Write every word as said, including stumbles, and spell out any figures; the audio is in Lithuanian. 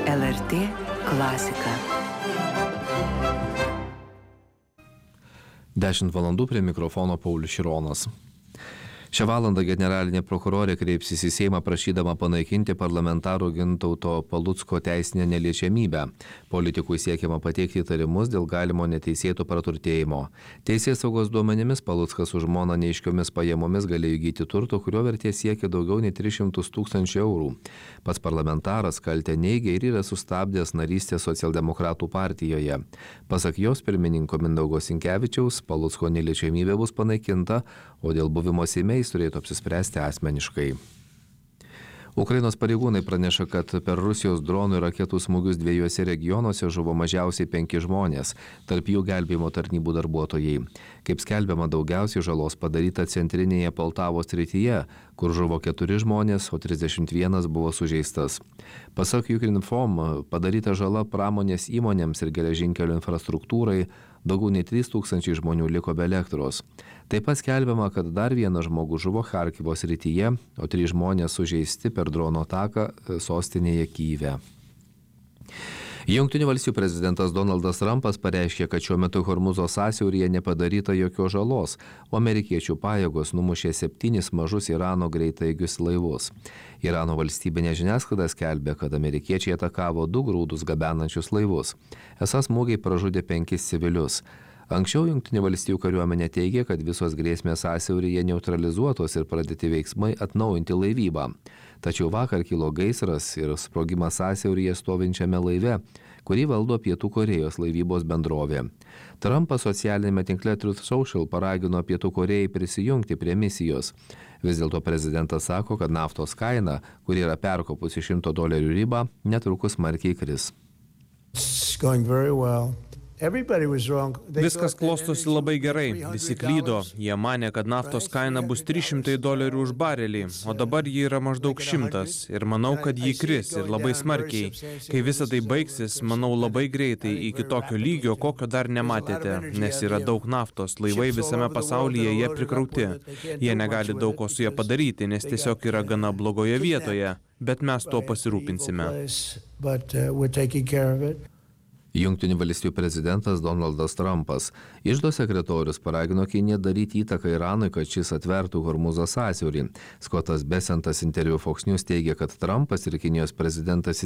L R T klasika. dešimt valandų prie mikrofono Paulius Šironas. Šią valandą generalinė prokurorė kreipsis į Seimą prašydama panaikinti parlamentaro Gintauto Palucko teisinę neliečiamybę. Politikui siekiama pateikti įtarimus dėl galimo neteisėto praturtėjimo. Teisėsaugos duomenimis Paluckas su žmona neaiškiomis pajamomis galėjo įgyti turto, kurio vertė siekia daugiau nei tris šimtus tūkstančių eurų. Pats parlamentaras kaltę neigia ir yra sustabdęs narystę Socialdemokratų partijoje. Pasak jos pirmininko Mindaugo Sinkevičiaus, Palucko neliečiamybė bus panaikinta, o dėl buvimo Seime jis turėtų apsispręsti asmeniškai. Ukrainos pareigūnai praneša, kad per Rusijos dronų ir raketų smūgius dviejose regionuose žuvo mažiausiai penki žmonės, tarp jų gelbėjimo tarnybų darbuotojai. Kaip skelbiama, daugiausiai žalos padaryta centrinėje Poltavos srityje, kur žuvo keturi žmonės, o trisdešimt vienas buvo sužeistas. Pasak Ukrinform, padaryta žala pramonės įmonėms ir geležinkelio infrastruktūrai, daugiau nei trys tūkstančiai žmonių liko be elektros. Taip pat skelbiama, kad dar vienas žmogus žuvo Charkivo srityje, o trys žmonės sužeisti per drono ataką sostinėje Kyjive. Jungtinių valstijų prezidentas Donaldas Trumpas pareiškė, kad šiuo metu Hormūzo sąsiauryje nepadaryta jokios žalos, o amerikiečių pajėgos numušė septynis mažus Irano greitaigius laivus. Irano valstybinė žiniasklaida skelbė, kad amerikiečiai atakavo du grūdus gabenančius laivus. Esą smūgiai pražudė penkis civilius. Anksčiau Jungtinių valstijų kariuomenė teigė, kad visos grėsmės sąsiauryje neutralizuotos ir pradėti veiksmai atnaujinti laivybą. Tačiau vakar kilo gaisras ir sprogimas sąsiauryje stovinčiame laive, kurį valdo Pietų Korėjos laivybos bendrovė. Trumpas socialinėme tinkle Truth Social paragino Pietų Korėjai prisijungti prie misijos. Vis dėlto prezidentas sako, kad naftos kaina, kuri yra perkopusi šimto dolerių ribą, netrukus smarkiai kris. Viskas klostosi labai gerai, visi klydo, jie manė, kad naftos kaina bus trys šimtai dolerių už barelį, o dabar ji yra maždaug šimtas ir manau, kad ji kris ir labai smarkiai. Kai visa tai baigsis, manau labai greitai iki tokio lygio, kokio dar nematėte, nes yra daug naftos, laivai visame pasaulyje jie prikrauti. Jie negali daug ko su jie padaryti, nes tiesiog yra gana blogoje vietoje, bet mes tuo pasirūpinsime. Jungtinių valstijų prezidentas Donaldas Trumpas. Iždo sekretorius paragino Kiniją daryti įtaką Iranui, kad šis atvertų Hormūzo sąsiaurį. Skotas Besentas interviu Fox News teigia, kad Trumpas ir Kinijos prezidentas